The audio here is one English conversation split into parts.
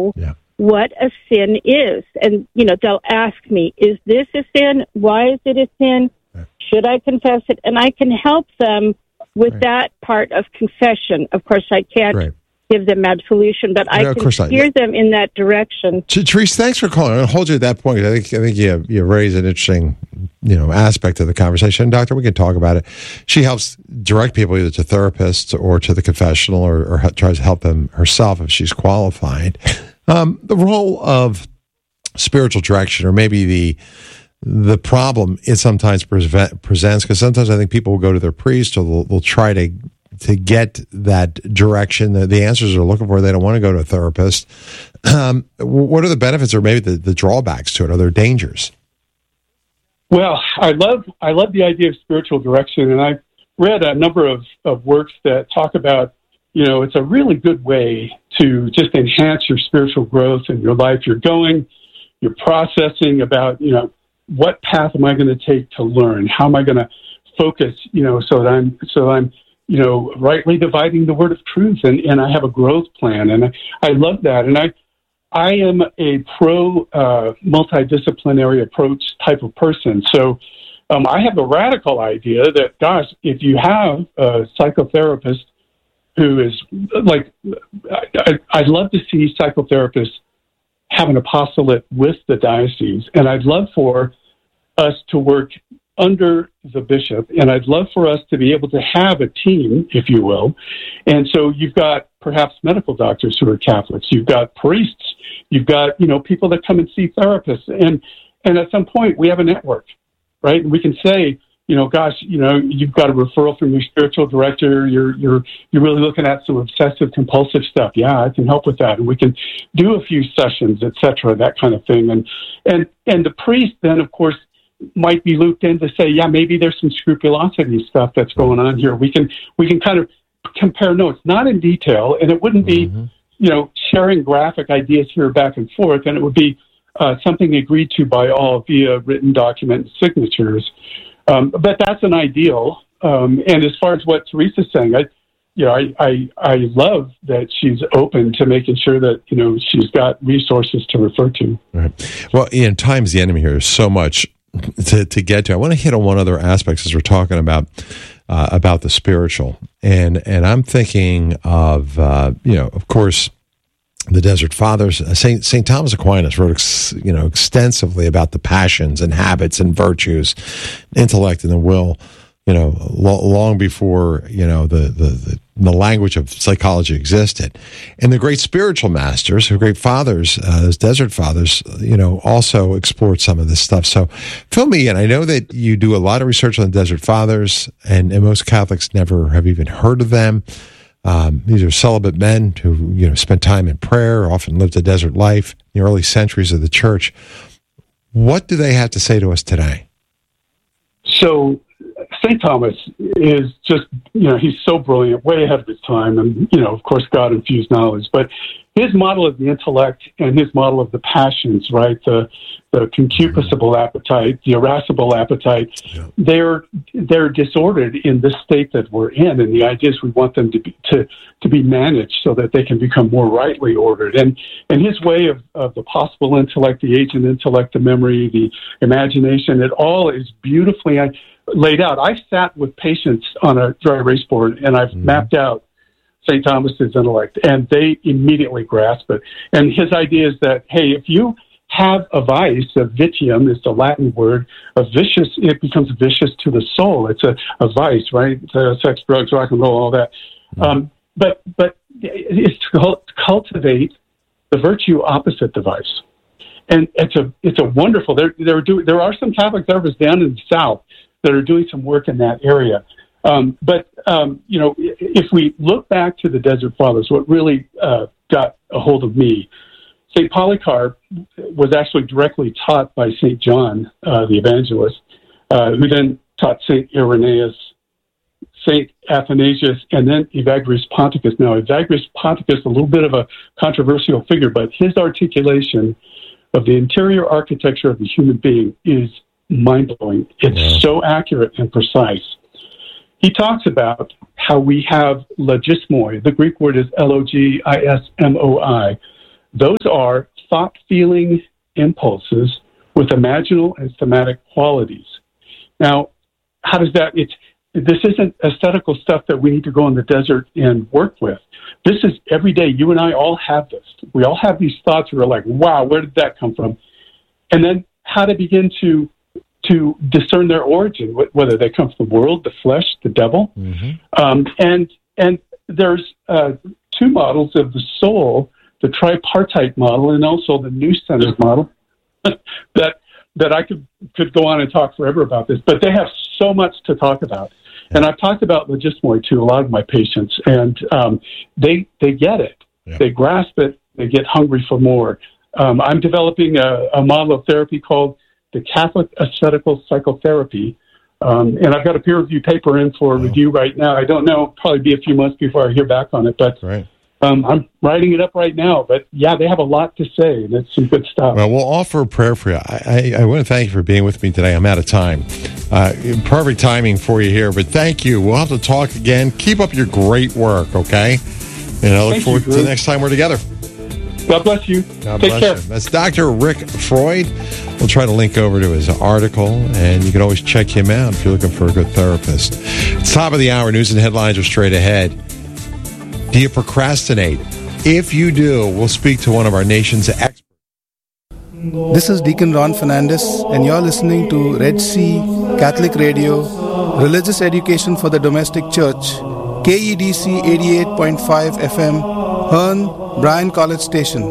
know what a sin is. And, they'll ask me, is this a sin? Why is it a sin? Should I confess it? And I can help them with that part of confession. Of course, I can't give them absolution, but I can steer them in that direction. Therese, thanks for calling. I'll hold you at that point. I think you raise an interesting aspect of the conversation. Doctor, we can talk about it. She helps direct people either to therapists or to the confessional, or tries to help them herself if she's qualified. The role of spiritual direction, or maybe the problem it sometimes presents, because sometimes I think people will go to their priest, or they'll try to get that direction, the answers they're looking for. They don't want to go to a therapist. What are the benefits, or maybe the drawbacks to it? Are there dangers? Well, I love the idea of spiritual direction, and I've read a number of works that talk about, it's a really good way to just enhance your spiritual growth in your life. You're processing about, what path am I going to take to learn? How am I going to focus, so that I'm rightly dividing the word of truth, and I have a growth plan, and I love that. And I am a pro multidisciplinary approach type of person. So I have a radical idea that, gosh, if you have a psychotherapist who is I'd love to see psychotherapists have an apostolate with the diocese, and I'd love for us to work under the bishop, and I'd love for us to be able to have a team, if you will. And so you've got perhaps medical doctors who are Catholics, you've got priests, you've got, people that come and see therapists, and at some point we have a network, right? And we can say, gosh, you've got a referral from your spiritual director, you're really looking at some obsessive compulsive stuff. Yeah, I can help with that, and we can do a few sessions, etc., that kind of thing. And the priest then, of course, might be looped in to say, yeah, maybe there's some scrupulosity stuff that's going on here. We can kind of compare notes, not in detail, and it wouldn't be, sharing graphic ideas here back and forth, and it would be something agreed to by all via written document and signatures. But that's an ideal. And as far as what Teresa's saying, I love that she's open to making sure that, she's got resources to refer to. Right. Well, Ian, time's the enemy here. There's so much to get to. I want to hit on one other aspect as we're talking about the spiritual, and I'm thinking of of course, the Desert Fathers. Saint Thomas Aquinas wrote extensively about the passions and habits and virtues, intellect and the will. Long before the language of psychology existed, and the great spiritual masters, the great fathers, those Desert Fathers, also explored some of this stuff. So, fill me in. I know that you do a lot of research on the Desert Fathers, and most Catholics never have even heard of them. These are celibate men who spent time in prayer, often lived a desert life in the early centuries of the Church. What do they have to say to us today? So, St. Thomas is just, he's so brilliant, way ahead of his time. And, of course, God infused knowledge. But his model of the intellect and his model of the passions, right, the concupiscible appetite, the irascible appetite, they're disordered in this state that we're in. And the idea is we want them to be managed so that they can become more rightly ordered. And his way of the possible intellect, the agent intellect, the memory, the imagination, it all is beautifully laid out. I've sat with patients on a dry erase board, and I've mapped out St. Thomas's intellect, and they immediately grasp it. And his idea is that, hey, if you have a vice, a vitium is the Latin word, it becomes vicious to the soul. It's a vice, right? Sex, drugs, rock and roll, all that. But it's to cultivate the virtue opposite the vice. And it's a wonderful, there are some Catholic therapists down in the South that are doing some work in that area. But if we look back to the Desert Fathers, what really got a hold of me, St. Polycarp was actually directly taught by St. John, the evangelist, who then taught St. Irenaeus, St. Athanasius, and then Evagrius Ponticus. Now, Evagrius Ponticus, a little bit of a controversial figure, but his articulation of the interior architecture of the human being is mind-blowing. It's so accurate and precise. He talks about how we have logismoi. The Greek word is logismoi, Those are thought-feeling impulses with imaginal and thematic qualities. Now, how does that... This isn't aesthetical stuff that we need to go in the desert and work with. This is every day. You and I all have this. We all have these thoughts where we're like, wow, where did that come from? And then how to begin to discern their origin, whether they come from the world, the flesh, the devil. And there's two models of the soul, the tripartite model and also the new-centered model that I could go on and talk forever about this, but they have so much to talk about. And I've talked about logismoi to a lot of my patients, and they get it. Yeah. They grasp it. They get hungry for more. I'm developing a model of therapy called the Catholic Ascetical Psychotherapy, and I've got a peer-reviewed paper in for review right now. I don't know, probably be a few months before I hear back on it, but I'm writing it up right now. But yeah, they have a lot to say, and it's some good stuff. Well, we'll offer a prayer for you. I want to thank you for being with me today. I'm out of time. Perfect timing for you here, but thank you. We'll have to talk again. Keep up your great work, okay? And I look forward to the next time we're together. God bless you. God bless you. That's Dr. Rick Freud. We'll try to link over to his article, and you can always check him out if you're looking for a good therapist. It's top of the hour. News and headlines are straight ahead. Do you procrastinate? If you do, we'll speak to one of our nation's experts. This is Deacon Ron Fernandez, and you're listening to Red Sea Catholic Radio, Religious Education for the Domestic Church, KEDC 88.5 FM, Hearn, Bryan College Station.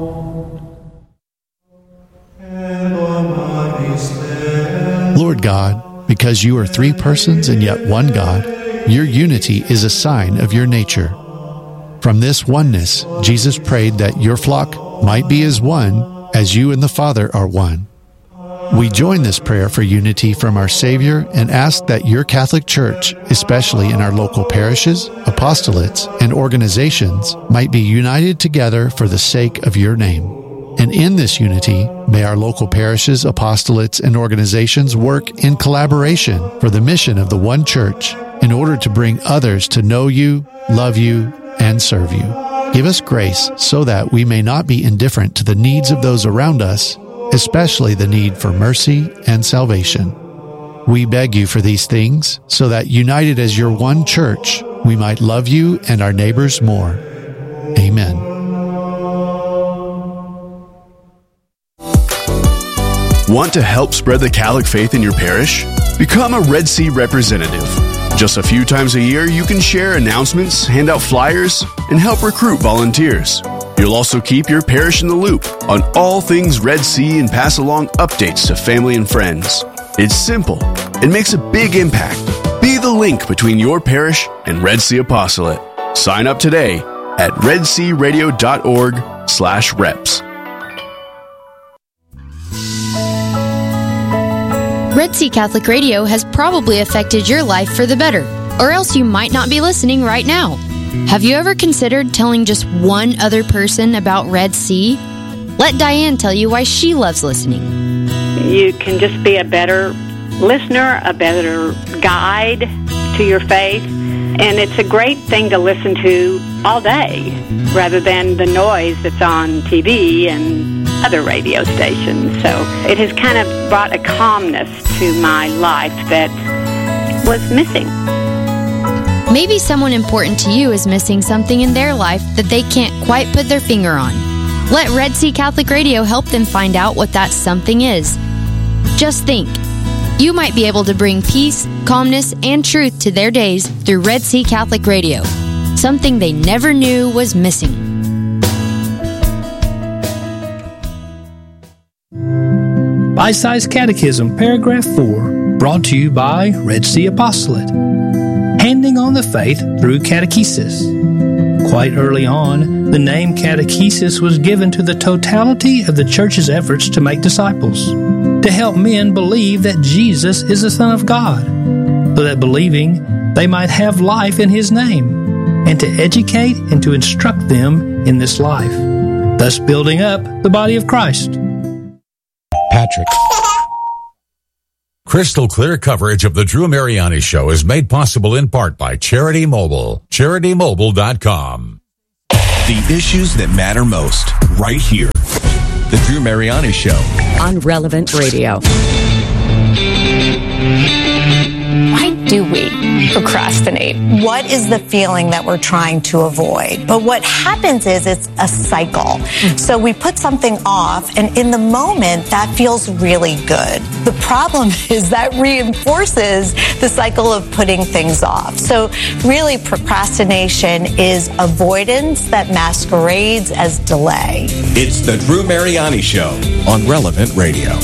Lord God, because you are three persons and yet one God, your unity is a sign of your nature. From this oneness, Jesus prayed that your flock might be as one, as you and the Father are one. We join this prayer for unity from our Savior and ask that your Catholic Church, especially in our local parishes, apostolates, and organizations, might be united together for the sake of your name. And in this unity, may our local parishes, apostolates, and organizations work in collaboration for the mission of the one Church in order to bring others to know you, love you, and serve you. Give us grace so that we may not be indifferent to the needs of those around us, especially the need for mercy and salvation. We beg you for these things so that, united as your one Church, we might love you and our neighbors more. Amen. Want to help spread the Catholic faith in your parish? Become a Red Sea representative. Just a few times a year, you can share announcements, hand out flyers, and help recruit volunteers. You'll also keep your parish in the loop on all things Red Sea and pass along updates to family and friends. It's simple and makes a big impact. Be the link between your parish and Red Sea Apostolate. Sign up today at redsearadio.org/reps. Red Sea Catholic Radio has probably affected your life for the better, or else you might not be listening right now. Have you ever considered telling just one other person about Red Sea? Let Diane tell you why she loves listening. You can just be a better listener, a better guide to your faith, and it's a great thing to listen to all day rather than the noise that's on TV and other radio stations. So it has kind of brought a calmness to my life that was missing. Maybe someone important to you is missing something in their life that they can't quite put their finger on. Let Red Sea Catholic Radio help them find out what that something is. Just think, you might be able to bring peace, calmness, and truth to their days through Red Sea Catholic Radio, something they never knew was missing. Bite-Sized Catechism, Paragraph 4, brought to you by Red Sea Apostolate. Handing on the faith through catechesis. Quite early on, the name catechesis was given to the totality of the Church's efforts to make disciples, to help men believe that Jesus is the Son of God, so that believing they might have life in His name, and to educate and to instruct them in this life, thus building up the body of Christ. Patrick. Crystal clear coverage of the Drew Mariani Show is made possible in part by Charity Mobile. CharityMobile.com. The issues that matter most, right here. The Drew Mariani Show. On Relevant Radio. Why do we procrastinate? What is the feeling that we're trying to avoid? But what happens is it's a cycle. So we put something off, and in the moment, that feels really good. The problem is that reinforces the cycle of putting things off. So really, procrastination is avoidance that masquerades as delay. It's the Drew Mariani Show on Relevant Radio.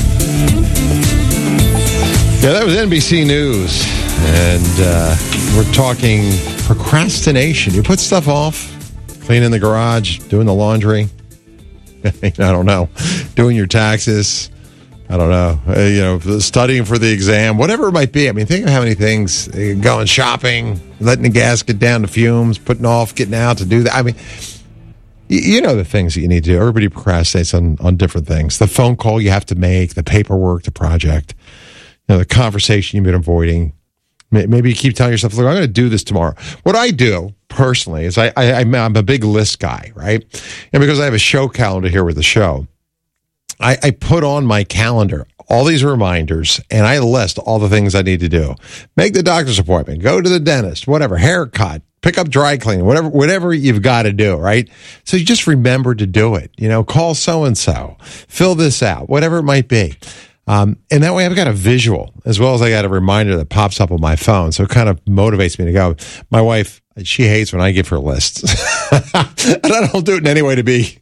Yeah, that was NBC News, and we're talking procrastination. You put stuff off, cleaning the garage, doing the laundry, I don't know, doing your taxes, I don't know, studying for the exam, whatever it might be. I mean, think of how many things, going shopping, letting the gas get down to fumes, putting off, getting out to do that. I mean, you know the things that you need to do. Everybody procrastinates on different things. The phone call you have to make, the paperwork, the project. The conversation you've been avoiding. Maybe you keep telling yourself, look, I'm going to do this tomorrow. What I do personally is I'm a big list guy, right? And because I have a show calendar here with the show, I put on my calendar all these reminders, and I list all the things I need to do. Make the doctor's appointment, go to the dentist, whatever, haircut, pick up dry cleaning, whatever you've got to do, right? So you just remember to do it. Call so-and-so, fill this out, whatever it might be. And that way I've got a visual as well as I got a reminder that pops up on my phone. So it kind of motivates me to go. My wife, she hates when I give her lists. And I don't do it in any way to be,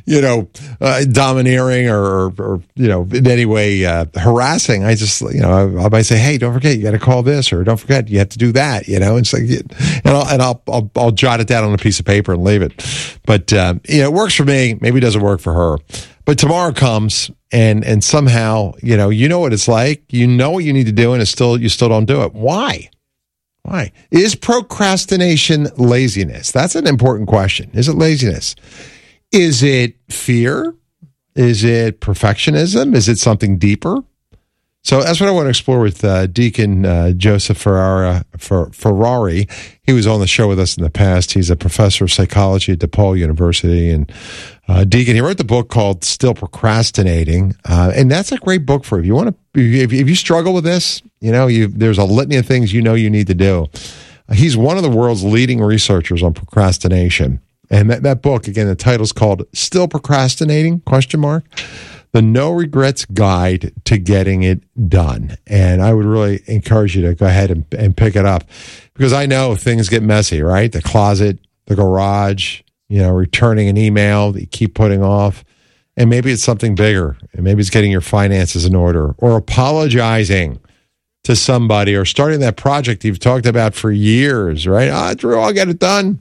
domineering or in any way harassing. I just, I might say, hey, don't forget, you got to call this, or don't forget, you have to do that, It's like, I'll jot it down on a piece of paper and leave it. But, it works for me. Maybe it doesn't work for her. But tomorrow comes, and somehow, you know what it's like. You know what you need to do, and you still don't do it. Why? Is procrastination laziness? That's an important question. Is it laziness? Is it fear? Is it perfectionism? Is it something deeper? So that's what I want to explore with Deacon Joseph Ferrari. He was on the show with us in the past. He's a professor of psychology at DePaul University. And Deacon, he wrote the book called Still Procrastinating. And that's a great book for you. If you struggle with this, there's a litany of things you need to do. He's one of the world's leading researchers on procrastination. And that book, again, the title's called Still Procrastinating, ? The No Regrets Guide to Getting It Done. And I would really encourage you to go ahead and pick it up, because I know things get messy, right? The closet, the garage, returning an email that you keep putting off. And maybe it's something bigger. And maybe it's getting your finances in order, or apologizing to somebody, or starting that project you've talked about for years, right? Drew, I'll get it done.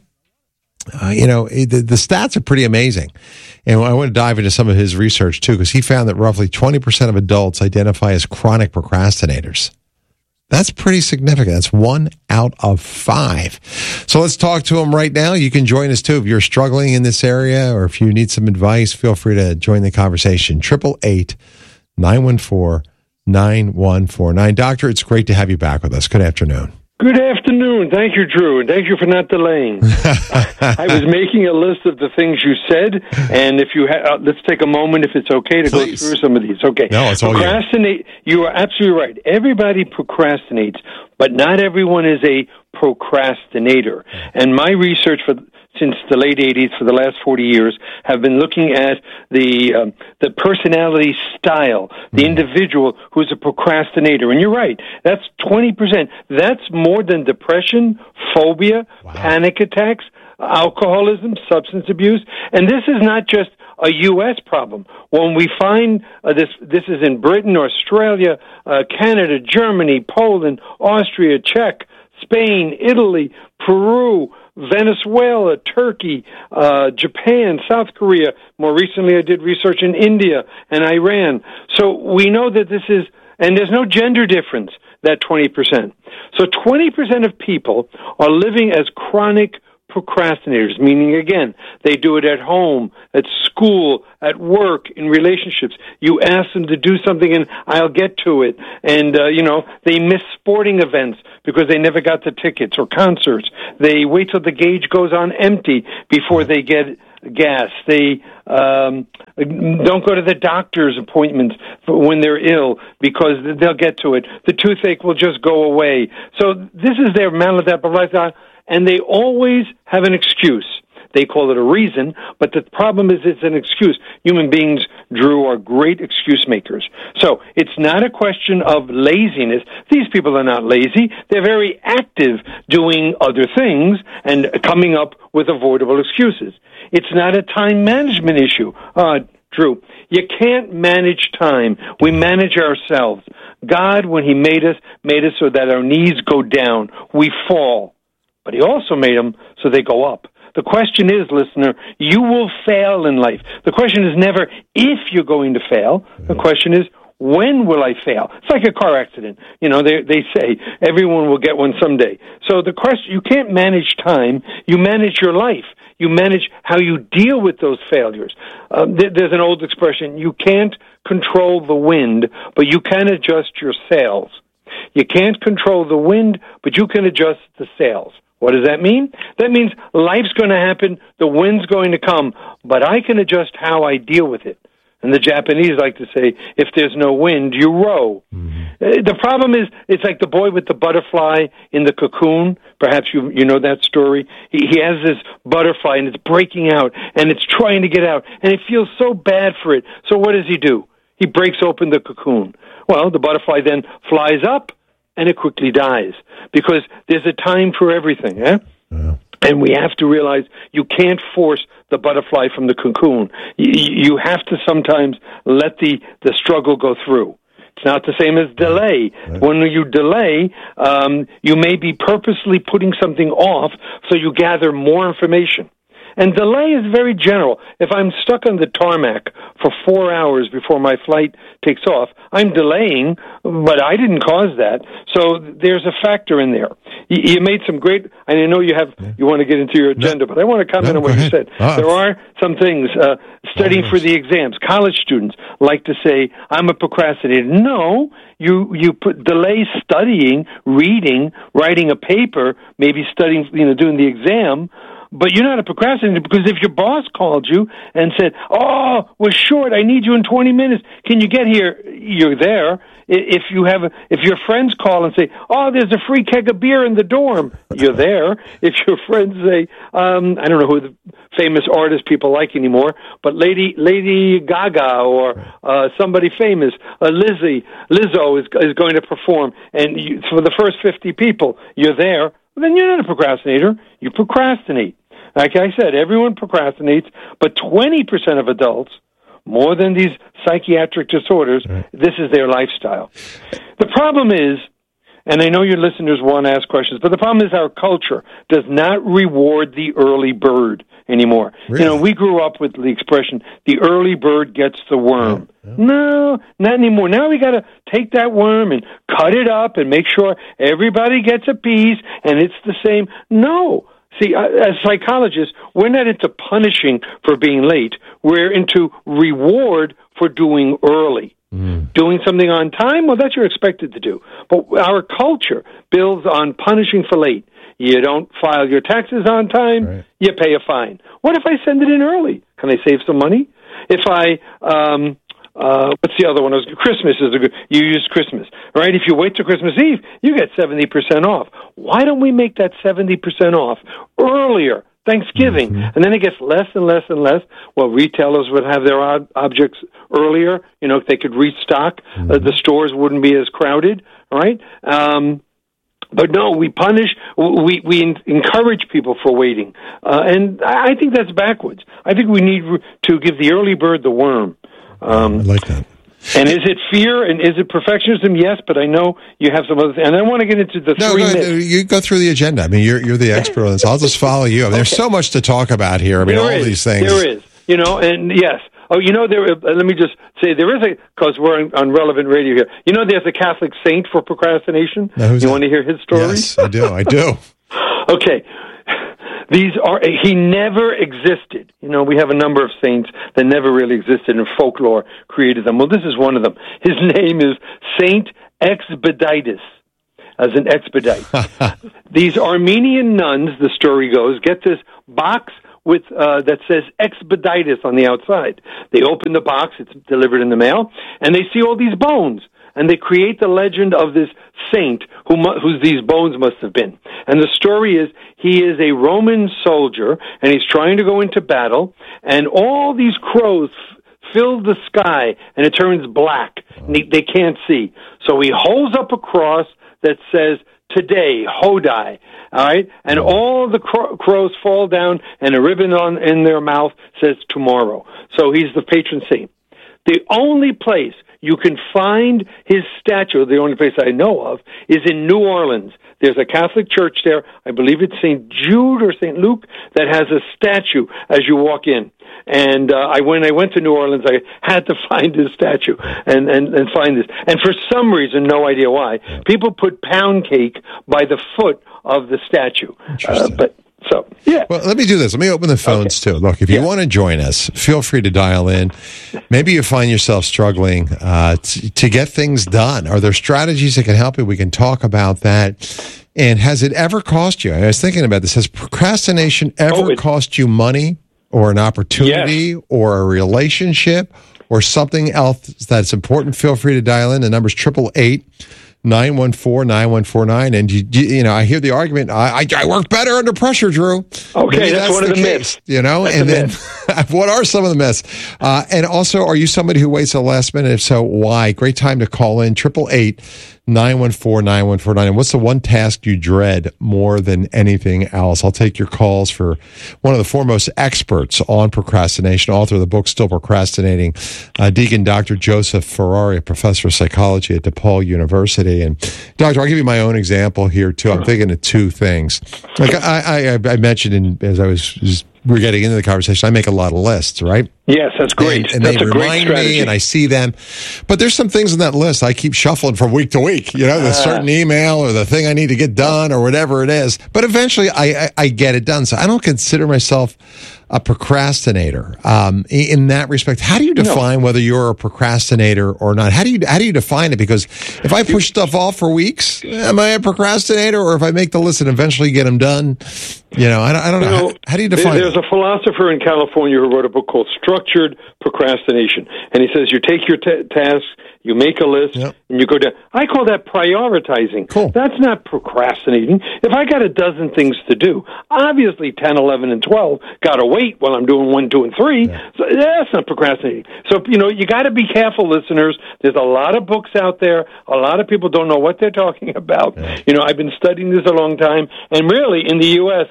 The stats are pretty amazing. And I want to dive into some of his research, too, because he found that roughly 20% of adults identify as chronic procrastinators. That's pretty significant. That's 1 out of 5. So let's talk to him right now. You can join us, too. If you're struggling in this area, or if you need some advice, feel free to join the conversation. 888-914-9149. Doctor, it's great to have you back with us. Good afternoon. Good afternoon. Thank you, Drew, and thank you for not delaying. I was making a list of the things you said, and if you let's take a moment, if it's okay, to Please. go through some of these. Okay. No, it's all Procrastinate. You are absolutely right. Everybody procrastinates, but not everyone is a procrastinator. And my research since the late 80s, for the last 40 years, have been looking at the personality style, the individual who's a procrastinator. And you're right, that's 20%. That's more than depression, phobia, panic attacks, alcoholism, substance abuse. And this is not just a U.S. problem. When we find this is in Britain, Australia, Canada, Germany, Poland, Austria, Czech, Spain, Italy, Peru, Venezuela, Turkey, Japan, South Korea. More recently, I did research in India and Iran. So we know that this is, and there's no gender difference, that 20%. So 20% of people are living as chronic procrastinators, meaning, again, they do it at home, at school, at work, in relationships. You ask them to do something and I'll get to it. And, they miss sporting events because they never got the tickets, or concerts. They wait till the gauge goes on empty before they get gas. They don't go to the doctor's appointments when they're ill because they'll get to it. The toothache will just go away. So this is their maladaptive, and they always have an excuse. They call it a reason, but the problem is it's an excuse. Human beings, Drew, are great excuse makers. So it's not a question of laziness. These people are not lazy. They're very active doing other things and coming up with avoidable excuses. It's not a time management issue. Drew, you can't manage time. We manage ourselves. God, when He made us so that our knees go down. We fall. But He also made them so they go up. The question is, listener, you will fail in life. The question is never if you're going to fail. The question is, when will I fail? It's like a car accident. They say everyone will get one someday. So the question, you can't manage time. You manage your life. You manage how you deal with those failures. There's an old expression, you can't control the wind, but you can adjust your sails. You can't control the wind, but you can adjust the sails. What does that mean? That means life's going to happen, the wind's going to come, but I can adjust how I deal with it. And the Japanese like to say, if there's no wind, you row. Mm-hmm. The problem is, it's like the boy with the butterfly in the cocoon. Perhaps you know that story. He has this butterfly, and it's breaking out, and it's trying to get out, and it feels so bad for it. So what does he do? He breaks open the cocoon. Well, the butterfly then flies up, and it quickly dies, because there's a time for everything, eh? Yeah. And we have to realize you can't force the butterfly from the cocoon. You have to sometimes let the struggle go through. It's not the same as delay. Right. When you delay, you may be purposely putting something off so you gather more information. And delay is very general. If I'm stuck on the tarmac for 4 hours before my flight takes off, I'm delaying, but I didn't cause that. So there's a factor in there. You made some great, and I know you want to get into your agenda, but I want to comment on what you said. There are some things, studying for the exams. College students like to say, I'm a procrastinator. No, you delay studying, reading, writing a paper, maybe studying, doing the exam. But you're not a procrastinator, because if your boss called you and said, we're short, I need you in 20 minutes, can you get here? You're there. If your friends call and say, there's a free keg of beer in the dorm, you're there. If your friends say, I don't know who the famous artist people like anymore, but Lady Gaga or somebody famous, Lizzo is going to perform, and for the first 50 people, you're there. Then you're not a procrastinator. You procrastinate. Like I said, everyone procrastinates, but 20% of adults, more than these psychiatric disorders, this is their lifestyle. The problem is, and I know your listeners want to ask questions, but the problem is our culture does not reward the early bird anymore. Really? We grew up with the expression, the early bird gets the worm. Yeah. No, not anymore. Now we got to take that worm and cut it up and make sure everybody gets a piece and it's the same. No. See, as psychologists, we're not into punishing for being late. We're into reward for doing early. Doing something on time, well, that's what you're expected to do. But our culture builds on punishing for late. You don't file your taxes on time, you pay a fine. What if I send it in early? Can I save some money? If I, what's the other one? Christmas is you use Christmas, right? If you wait till Christmas Eve, you get 70% off. Why don't we make that 70% off earlier? Thanksgiving, and then it gets less and less and less. Well, retailers would have their objects earlier. If they could restock, the stores wouldn't be as crowded, right? But no, we punish, we encourage people for waiting. And I think that's backwards. I think we need to give the early bird the worm. I like that. And is it fear and is it perfectionism? Yes, but I know you have some other things. And I want to get into the three myths. You go through the agenda. I mean, you're the expert on this. I'll just follow you. I mean, There's so much to talk about here. I mean, these things. There is. And yes. Let me just say, there is because we're on Relevant Radio here. There's a Catholic saint for procrastination. You want to hear his story? Yes, I do. Okay. He never existed. We have a number of saints that never really existed, and folklore created them. Well, this is one of them. His name is Saint Expeditus, as an expedite. These Armenian nuns, the story goes, get this box with that says Expeditus on the outside. They open the box, it's delivered in the mail, and they see all these bones. And they create the legend of this saint whose these bones must have been. And the story is he is a Roman soldier, and he's trying to go into battle, and all these crows fill the sky, and it turns black. And they can't see. So he holds up a cross that says, "Today, Hodai," all right? And all the crows fall down, and a ribbon in their mouth says, "Tomorrow." So he's the patron saint. The only place you can find his statue, the only place I know of, is in New Orleans. There's a Catholic church there, I believe it's St. Jude or St. Luke, that has a statue as you walk in. And when I went to New Orleans, I had to find his statue and find this. And for some reason, no idea why, people put pound cake by the foot of the statue. Well, let me do this. Let me open the phones, too. Look, if you want to join us, feel free to dial in. Maybe you find yourself struggling to get things done. Are there strategies that can help you? We can talk about that. And has it ever cost you? I was thinking about this. Has procrastination ever cost you money or an opportunity or a relationship or something else that's important? Feel free to dial in. The number's 888-914-9149. And, I hear the argument, I work better under pressure, Drew. Okay, maybe that's one of the myths. What are some of the myths? And also, are you somebody who waits till the last minute? If so, why? Great time to call in, 888-914-9149. And what's the one task you dread more than anything else? I'll take your calls for one of the foremost experts on procrastination, author of the book Still Procrastinating, Deacon Dr. Joseph Ferrari, a professor of psychology at DePaul University. And Doctor, I'll give you my own example here too. I'm thinking of two things. Like I mentioned as we're getting into the conversation, I make a lot of lists, right? Yes, that's great. And that's they remind me, and I see them. But there's some things on that list I keep shuffling from week to week. The certain email or the thing I need to get done or whatever it is. But eventually, I get it done. So I don't consider myself a procrastinator. In that respect, how do you define whether you're a procrastinator or not? How do you define it? Because if I push stuff off for weeks, am I a procrastinator? Or if I make the list and eventually get them done, I don't know. How do you define it? There's a philosopher in California who wrote a book called Structured Procrastination. And he says you take your tasks, you make a list, and you go down. I call that prioritizing. Cool. That's not procrastinating. If I got a dozen things to do, obviously 10, 11, and 12 got to wait while I'm doing 1, 2, and 3. Yeah. So that's not procrastinating. So, you got to be careful, listeners. There's a lot of books out there. A lot of people don't know what they're talking about. Yeah. I've been studying this a long time. And really, in the U.S.,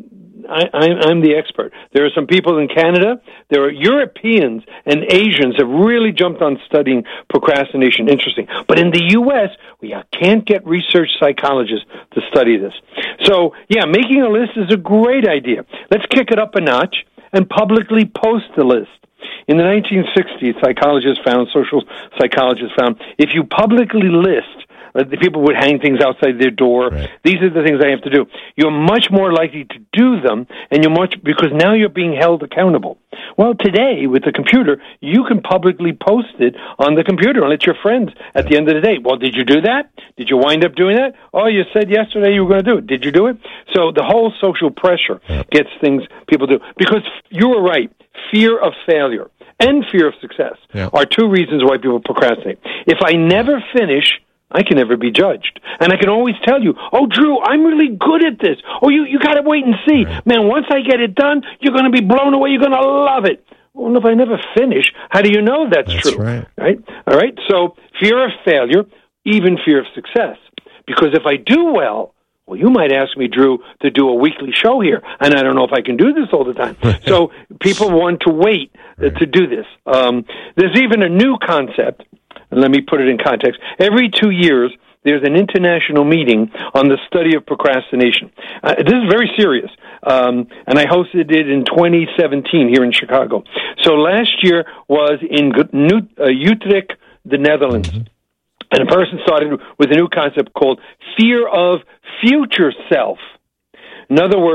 I'm the expert. There are some people in Canada. There are Europeans and Asians have really jumped on studying procrastination. Interesting. But in the U.S., we can't get research psychologists to study this. So, making a list is a great idea. Let's kick it up a notch and publicly post the list. In the 1960s, social psychologists found, if you publicly list, the people would hang things outside their door. Right. These are the things I have to do. You're much more likely to do them, and because now you're being held accountable. Well, today, with the computer, you can publicly post it on the computer and let your friends at the end of the day, well, did you do that? Did you wind up doing that? Oh, you said yesterday you were going to do it. Did you do it? So the whole social pressure gets things people do. Because you were right, fear of failure and fear of success are two reasons why people procrastinate. If I never finish, I can never be judged. And I can always tell you, oh, Drew, I'm really good at this. Oh, you got to wait and see. Right. Man, once I get it done, you're going to be blown away. You're going to love it. Well, if I never finish, how do you know that's true? Right? All right? So fear of failure, even fear of success. Because if I do well, you might ask me, Drew, to do a weekly show here, and I don't know if I can do this all the time. So people want to wait to do this. There's even a new concept. And let me put it in context. Every 2 years, there's an international meeting on the study of procrastination. This is very serious, and I hosted it in 2017 here in Chicago. So last year was in Utrecht, the Netherlands. Mm-hmm. And a person started with a new concept called fear of future self. In other words,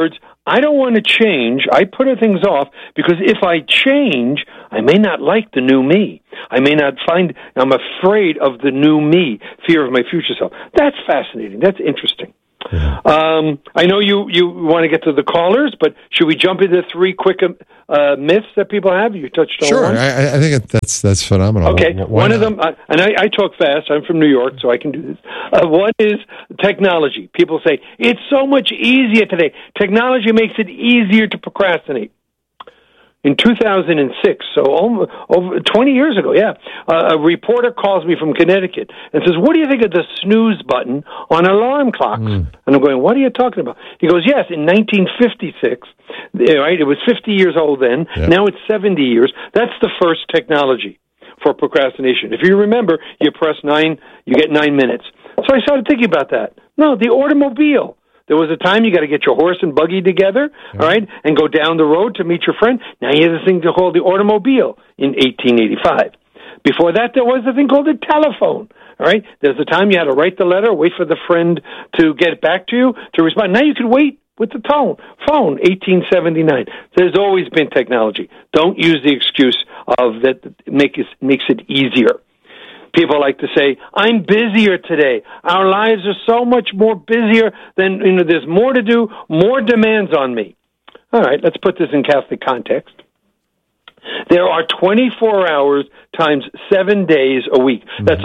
I don't want to change. I put things off because if I change, I may not like the new me. I may not find, I'm afraid of the new me, fear of my future self. That's fascinating. That's interesting. Yeah. I know you want to get to the callers, but should we jump into 3 quick myths that people have? You touched on sure. one. I think that's phenomenal. Okay, one of them, and I talk fast. I'm from New York, so I can do this. One is technology. People say, it's so much easier today. Technology makes it easier to procrastinate. In 2006, so over 20 years ago, a reporter calls me from Connecticut and says, what do you think of the snooze button on alarm clocks? And I'm going, what are you talking about? He goes, yes, in 1956, right, it was 50 years old then, now it's 70 years. That's the first technology for procrastination. If you remember, you press 9, you get 9 minutes. So I started thinking about that. No, the automobile. There was a time you got to get your horse and buggy together, all right, and go down the road to meet your friend. Now you have this thing called the automobile in 1885. Before that, there was a thing called the telephone, all right? There's a time you had to write the letter, wait for the friend to get back to you, to respond. Now you can wait with the phone, 1879. There's always been technology. Don't use the excuse of that makes it easier. People like to say, I'm busier today. Our lives are so much more busier than, there's more to do, more demands on me. All right, let's put this in Catholic context. There are 24 hours times 7 days a week. That's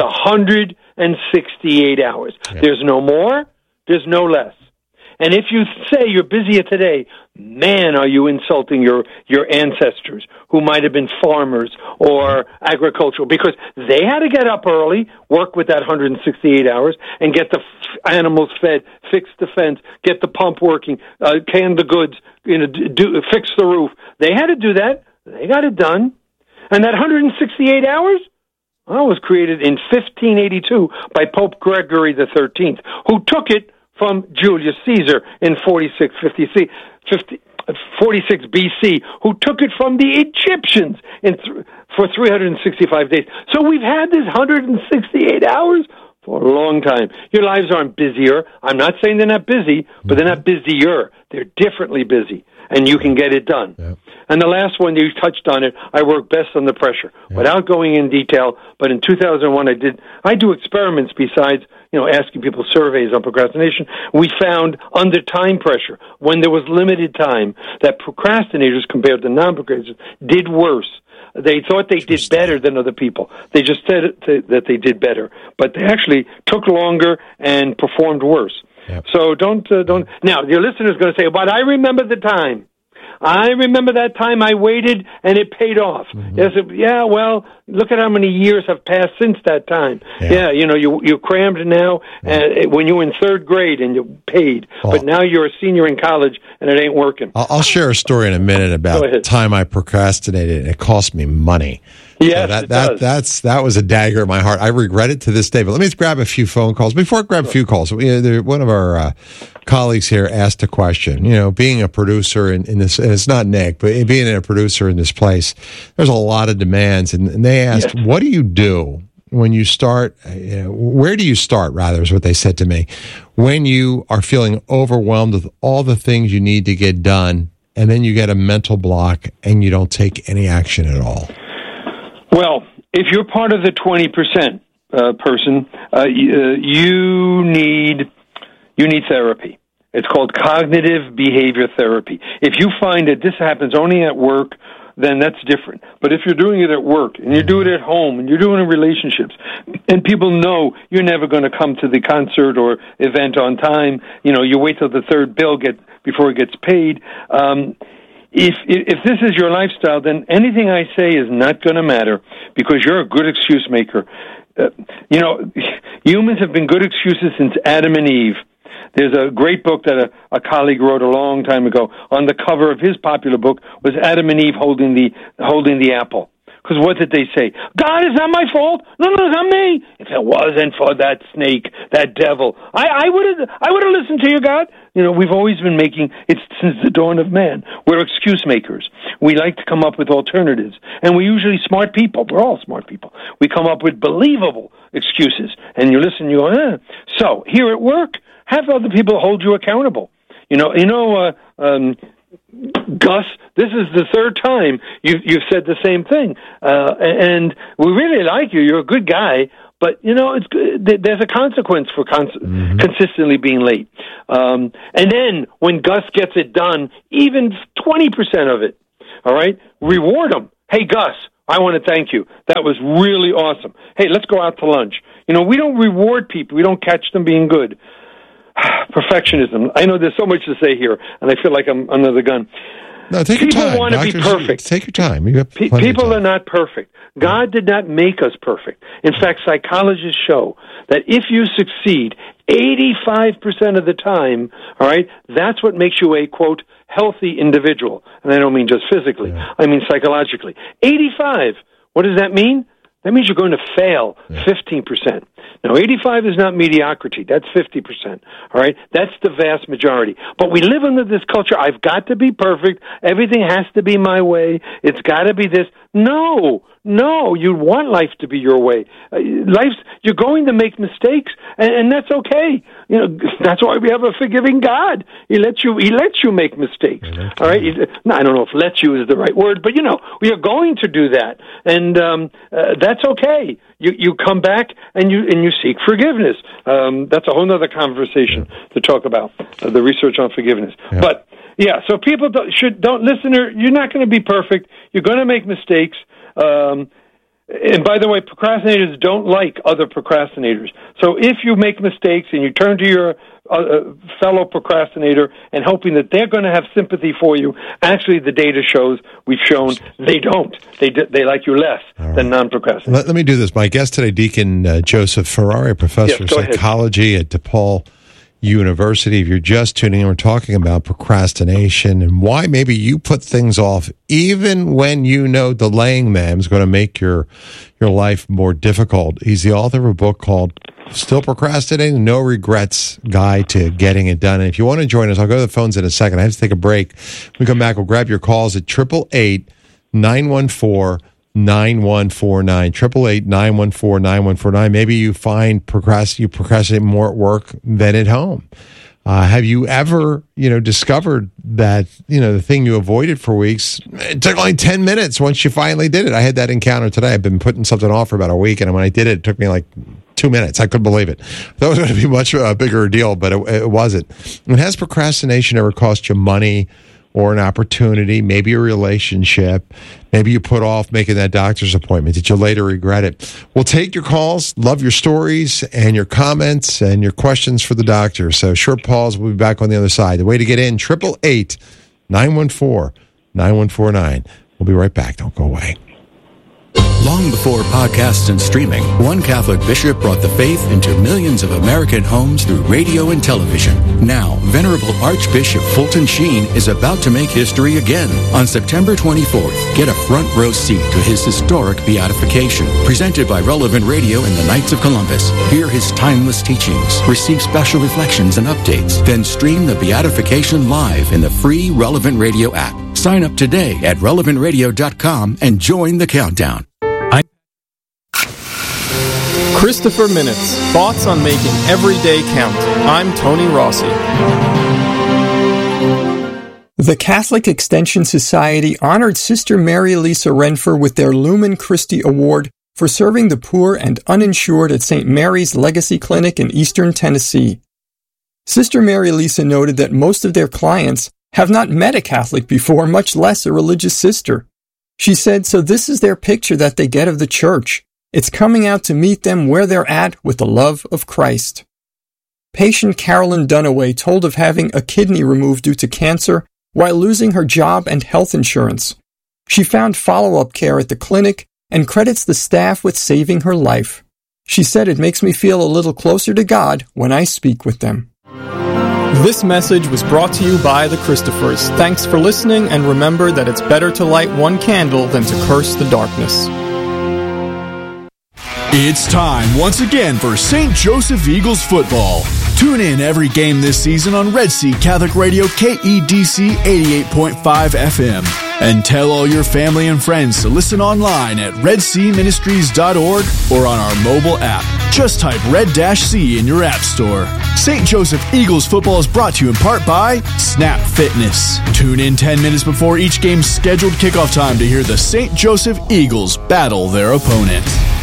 168 hours. Yeah. There's no more, there's no less. And if you say you're busier today, man, are you insulting your ancestors who might have been farmers or agricultural, because they had to get up early, work with that 168 hours, and get the animals fed, fix the fence, get the pump working, can the goods, fix the roof. They had to do that. They got it done. And that 168 hours was created in 1582 by Pope Gregory XIII, who took it from Julius Caesar in 46 BC, who took it from the Egyptians for 365 days. So we've had this 168 hours for a long time. Your lives aren't busier. I'm not saying they're not busy, but they're not busier. They're differently busy, and you can get it done. Yeah. And the last one, you touched on it, I work best under pressure. Yeah. Without going in detail, but in 2001 I do experiments besides asking people surveys on procrastination. We found under time pressure, when there was limited time, that procrastinators compared to non-procrastinators did worse. They thought they did better than other people. They just said that they did better, but they actually took longer and performed worse. Yep. So don't. Now, your listener's going to say, but I remember the time. I remember that time I waited and it paid off. Mm-hmm. Yes, well, look at how many years have passed since that time. Yeah, you crammed now when you were in 3rd grade and you paid, but now you're a senior in college and it ain't working. I'll share a story in a minute about the time I procrastinated and it cost me money. Yes, so that was a dagger in my heart. I regret it to this day. But let me just grab a few phone calls. Before I grab a few calls, one of our colleagues here asked a question. Being a producer in this, and it's not Nick, but being a producer in this place, there's a lot of demands. And they asked, what do you do when you start, where do you start, rather, is what they said to me, when you are feeling overwhelmed with all the things you need to get done, and then you get a mental block and you don't take any action at all? Well, if you're part of the 20% person, you need therapy. It's called cognitive behavior therapy. If you find that this happens only at work, then that's different. But if you're doing it at work, and you do it at home, and you're doing it in relationships, and people know you're never going to come to the concert or event on time, you wait till the 3rd bill before it gets paid. If this is your lifestyle, then anything I say is not going to matter because you're a good excuse maker. Humans have been good excuses since Adam and Eve. There's a great book that a colleague wrote a long time ago. On the cover of his popular book was Adam and Eve holding the apple. Because what did they say? God, it's not my fault. No, it's not me. If it wasn't for that snake, that devil, I would have listened to you, God. We've always been making it since the dawn of man. We're excuse makers. We like to come up with alternatives, and we're usually smart people. We're all smart people. We come up with believable excuses, and you listen, you go, So here at work, have other people hold you accountable. Gus, this is the third time you've said the same thing, and we really like you. You're a good guy, but there's a consequence for consistently being late. And then when Gus gets it done, even 20% of it, all right, reward him. Hey, Gus, I want to thank you. That was really awesome. Hey, let's go out to lunch. We don't reward people. We don't catch them being good. Perfectionism. I know there's so much to say here, and I feel like I'm under the gun. No, take your time. People want to be perfect. Take your time. You have people are not perfect. God did not make us perfect. In fact, psychologists show that if you succeed 85% of the time, all right, that's what makes you a, quote, healthy individual. And I don't mean just physically. Yeah. I mean psychologically. 85. What does that mean? That means you're going to fail 15%. Now, 85 is not mediocrity. That's 50%. All right? That's the vast majority. But we live under this culture. I've got to be perfect. Everything has to be my way. It's got to be this. No, you want life to be your way. You're going to make mistakes, and that's okay. That's why we have a forgiving God. He lets you make mistakes. All right? I don't know if "let you" is the right word, but we are going to do that, and that's okay. You come back and you seek forgiveness. That's a whole other conversation to talk about the research on forgiveness. Yeah. But yeah, so people don't listen. You're not going to be perfect. You're going to make mistakes. And by the way, procrastinators don't like other procrastinators. So if you make mistakes and you turn to your fellow procrastinator and hoping that they're going to have sympathy for you, actually the data shows, we've shown they don't. They like you less than non-procrastinators. Let me do this. My guest today, Deacon Joseph Ferrari, professor of psychology at DePaul University. If you're just tuning in, we're talking about procrastination and why maybe you put things off even when delaying them is going to make your life more difficult. He's the author of a book called Still Procrastinating, No Regrets Guide to Getting It Done. And if you want to join us, I'll go to the phones in a second. I have to take a break. When we come back, we'll grab your calls at 888-914-9149, 888-914-9149. Maybe you find you procrastinate more at work than at home. Have you ever, discovered that, the thing you avoided for weeks, it took only 10 minutes once you finally did it? I had that encounter today. I've been putting something off for about a week, and when I did it took me like 2 minutes. I couldn't believe it. That was going to be much a bigger deal, but it wasn't. And has procrastination ever cost you money or an opportunity, maybe a relationship? Maybe you put off making that doctor's appointment. Did you later regret it? We'll take your calls, love your stories and your comments and your questions for the doctor. So short pause. We'll be back on the other side. The way to get in, 888-914-9149. We'll be right back. Don't go away. Long before podcasts and streaming, one Catholic bishop brought the faith into millions of American homes through radio and television. Now, Venerable Archbishop Fulton Sheen is about to make history again. On September 24th, get a front row seat to his historic beatification, presented by Relevant Radio and the Knights of Columbus. Hear his timeless teachings, receive special reflections and updates, then stream the beatification live in the free Relevant Radio app. Sign up today at relevantradio.com and join the countdown. Christopher Minutes, thoughts on making every day count. I'm Tony Rossi. The Catholic Extension Society honored Sister Mary Lisa Renfer with their Lumen Christi Award for serving the poor and uninsured at St. Mary's Legacy Clinic in eastern Tennessee. Sister Mary Lisa noted that most of their clients have not met a Catholic before, much less a religious sister. She said, so this is their picture that they get of the Church. It's coming out to meet them where they're at with the love of Christ. Patient Carolyn Dunaway told of having a kidney removed due to cancer while losing her job and health insurance. She found follow-up care at the clinic and credits the staff with saving her life. She said, it makes me feel a little closer to God when I speak with them. This message was brought to you by the Christophers. Thanks for listening, and remember that it's better to light one candle than to curse the darkness. It's time once again for St. Joseph Eagles football. Tune in every game this season on Red Sea Catholic Radio KEDC 88.5 FM. And tell all your family and friends to listen online at redseaministries.org or on our mobile app. Just type Red-C in your app store. St. Joseph Eagles football is brought to you in part by Snap Fitness. Tune in 10 minutes before each game's scheduled kickoff time to hear the St. Joseph Eagles battle their opponent.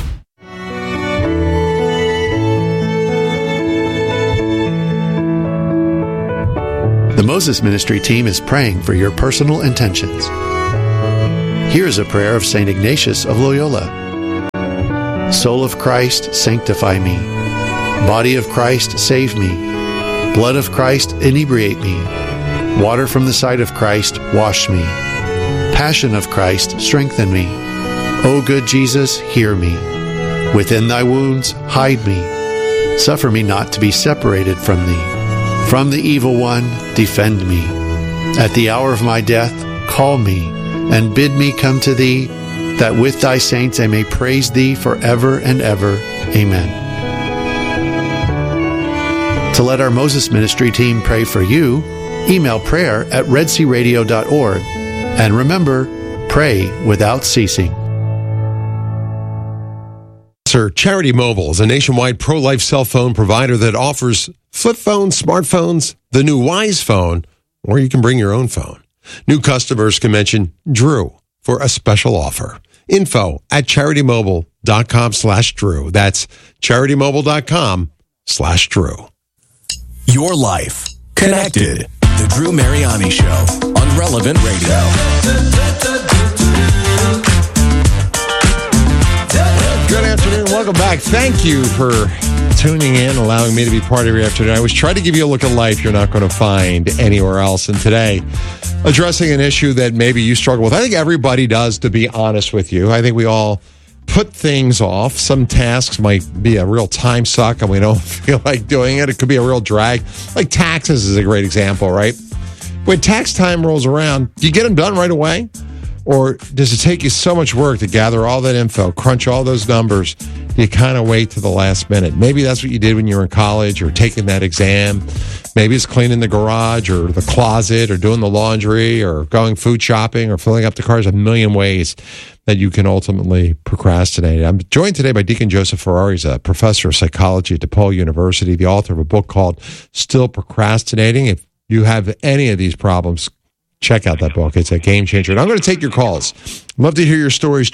The Moses Ministry team is praying for your personal intentions. Here is a prayer of St. Ignatius of Loyola. Soul of Christ, sanctify me. Body of Christ, save me. Blood of Christ, inebriate me. Water from the side of Christ, wash me. Passion of Christ, strengthen me. O good Jesus, hear me. Within thy wounds, hide me. Suffer me not to be separated from thee. From the evil one, defend me. At the hour of my death, call me, and bid me come to thee, that with thy saints I may praise thee forever and ever. Amen. To let our Moses Ministry team pray for you, email prayer@redsearadio.org. And remember, pray without ceasing. Sir, Charity Mobile is a nationwide pro-life cell phone provider that offers flip phones, smartphones, the new Wise phone, or you can bring your own phone. New customers can mention Drew for a special offer. info@CharityMobile.com/Drew. That's CharityMobile.com/Drew. Your life connected. The Drew Mariani Show on Relevant Radio. Good afternoon. Welcome back. Thank you for tuning in, allowing me to be part of your afternoon. I always try to give you a look at life you're not going to find anywhere else. And today, addressing an issue that maybe you struggle with. I think everybody does, to be honest with you. I think we all put things off. Some tasks might be a real time suck and we don't feel like doing it. It could be a real drag. Like taxes is a great example, right? When tax time rolls around, do you get them done right away? Or does it take you so much work to gather all that info, crunch all those numbers, you kind of wait to the last minute? Maybe that's what you did when you were in college or taking that exam. Maybe it's cleaning the garage or the closet or doing the laundry or going food shopping or filling up the car. There's a million ways that you can ultimately procrastinate. I'm joined today by Deacon Joseph Ferrari. He's a professor of psychology at DePaul University, the author of a book called Still Procrastinating. If you have any of these problems, check out that book. It's a game changer. And I'm going to take your calls. Love to hear your stories.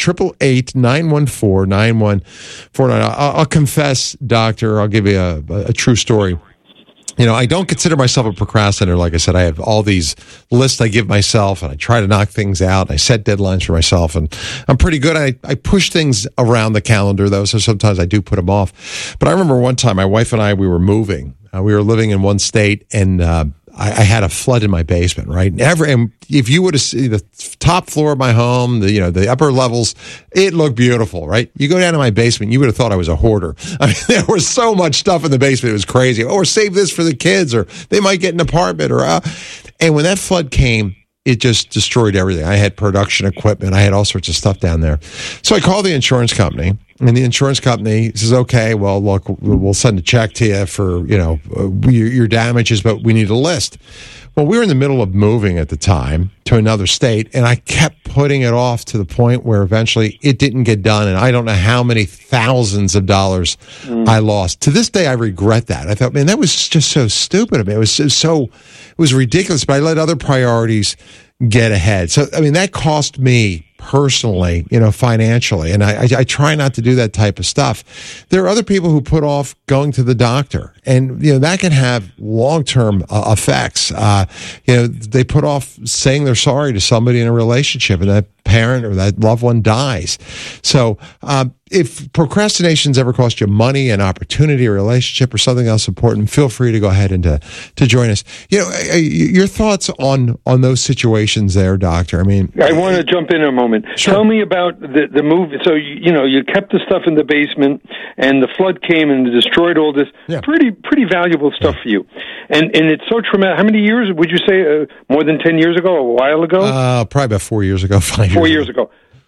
888-914-9149. I'll confess, doctor, I'll give you a true story. You know, I don't consider myself a procrastinator. Like I said, I have all these lists I give myself, and I try to knock things out. And I set deadlines for myself, and I'm pretty good. I push things around the calendar, though, so sometimes I do put them off. But I remember one time, my wife and I, we were moving. We were living in one state, and I had a flood in my basement, right? And if you would have seen the top floor of my home, the upper levels, it looked beautiful, right? You go down to my basement, you would have thought I was a hoarder. I mean, there was so much stuff in the basement. It was crazy. Or save this for the kids, or they might get an apartment, and when that flood came, it just destroyed everything. I had production equipment. I had all sorts of stuff down there. So I called the insurance company, and the insurance company says, okay, well, look, we'll send a check to you for, your damages, but we need a list. Well, we were in the middle of moving at the time to another state, and I kept putting it off to the point where eventually it didn't get done, and I don't know how many thousands of dollars I lost. To this day, I regret that. I thought, man, that was just so stupid of me. It was ridiculous, but I let other priorities get ahead. So, I mean, that cost me personally, financially, and I try not to do that type of stuff. There are other people who put off going to the doctor, and that can have long-term effects. They put off saying they're sorry to somebody in a relationship, and that parent or that loved one dies. So if procrastination's ever cost you money, an opportunity, a relationship, or something else important, feel free to go ahead and to join us. Your thoughts on those situations there, Doctor. I mean, I want to jump in a moment. Sure. Tell me about the move. So, you kept the stuff in the basement, and the flood came and destroyed all this pretty valuable stuff for you. And it's so traumatic. How many years would you say? More than 10 years ago? A while ago? Probably about 4 years ago. 5 years. 4 years ago.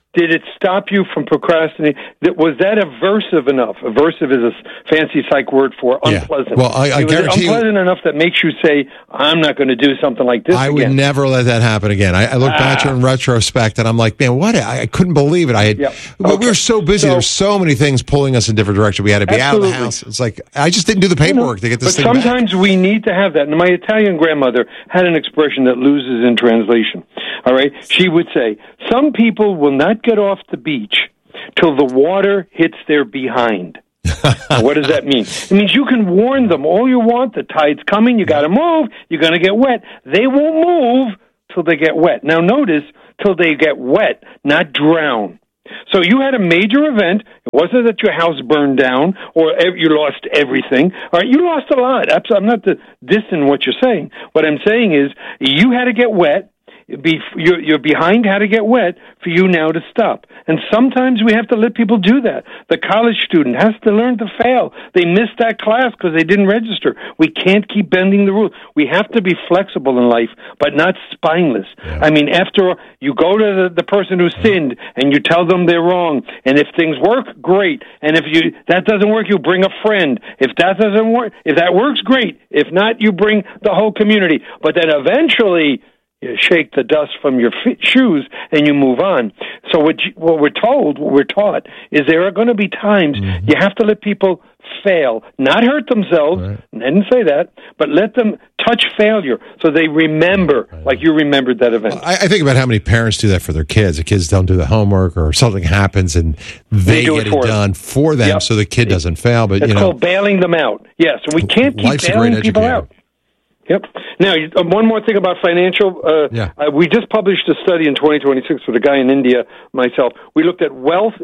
Did it stop you from procrastinating? Was that aversive enough? Aversive is a fancy psych word for unpleasant. Well, I guarantee you, unpleasant enough that makes you say, I'm not going to do something like this I would never let that happen again. I look back in retrospect, and I'm like, man, what? I couldn't believe it. We were so busy. There's so many things pulling us in different directions. We had to be out of the house. It's like, I just didn't do the paperwork to get this thing back. But sometimes we need to have that. And my Italian grandmother had an expression that loses in translation. All right? She would say, some people will not get off the beach till the water hits their behind. Now, what does that mean? It means you can warn them all you want. The tide's coming. You got to move. You're going to get wet. They won't move till they get wet. Now, notice, till they get wet, not drown. So you had a major event. It wasn't that your house burned down or you lost everything. All right, you lost a lot. I'm not dissing what you're saying. What I'm saying is you had to get wet. You're behind how to get wet for you now to stop. And sometimes we have to let people do that. The college student has to learn to fail. They missed that class because they didn't register. We can't keep bending the rules. We have to be flexible in life, but not spineless. Yeah. I mean, after all, you go to the person who sinned and you tell them they're wrong. And if things work, great. And if that doesn't work, you bring a friend. If that doesn't work, if that works, great. If not, you bring the whole community. But then eventually, you shake the dust from your shoes and you move on. So what we're taught is there are going to be times you have to let people fail, not hurt themselves. Right. I didn't say that, but let them touch failure so they remember, like you remembered that event. Well, I think about how many parents do that for their kids. The kids don't do the homework or something happens and they get it done for them so the kid doesn't fail. But it's called bailing them out. Yes, we can't keep bailing people out. Yep. Now, one more thing about financial. We just published a study in 2026 with a guy in India, myself. We looked at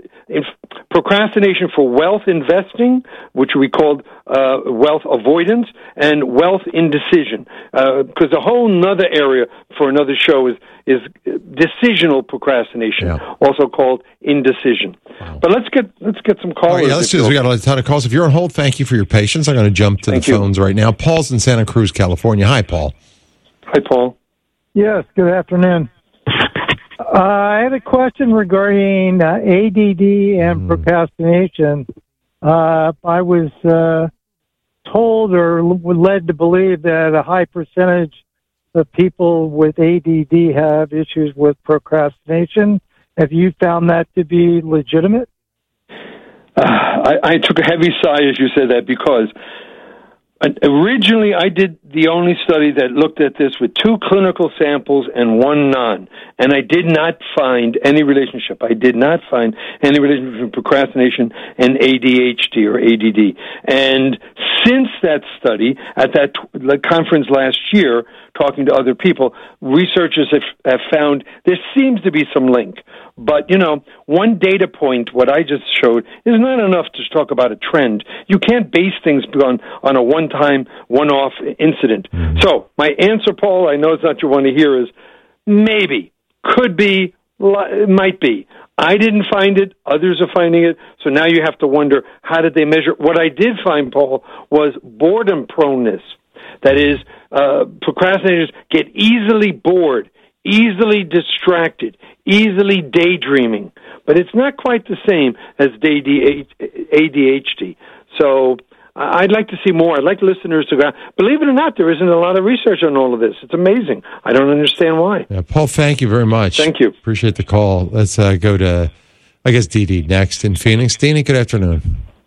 procrastination for wealth investing, which we called wealth avoidance, and wealth indecision. Because a whole nother area for another show is decisional procrastination, also called indecision. Wow. But let's get some callers. Right, let's do this. We got a ton of calls. If you're on hold, thank you for your patience. I'm going to jump to the phones right now. Paul's in Santa Cruz, California. Hi, Paul. Hi, Paul. Yes, good afternoon. I had a question regarding ADD and procrastination. I was told or led to believe that a high percentage of people with ADD have issues with procrastination. Have you found that to be legitimate? I took a heavy sigh as you said that because originally I did the only study that looked at this with 2 clinical samples and 1 non, and I did not find any relationship. I did not find any relationship between procrastination and ADHD or ADD. And since that study, at that conference last year, talking to other people, researchers have found there seems to be some link. But, one data point, what I just showed, is not enough to talk about a trend. You can't base things on a one-time, one-off incident. Mm-hmm. So, my answer, Paul, I know it's not what you want to hear, is maybe, could be, might be. I didn't find it. Others are finding it. So now you have to wonder, how did they measure? What I did find, Paul, was boredom proneness. That is, procrastinators get easily bored, easily distracted, easily daydreaming. But it's not quite the same as ADHD. So I'd like to see more. I'd like listeners to go. Believe it or not, there isn't a lot of research on all of this. It's amazing. I don't understand why. Yeah, Paul, thank you very much. Thank you. Appreciate the call. Let's go to, I guess, Dee Dee next in Phoenix. Dee Dee, good afternoon.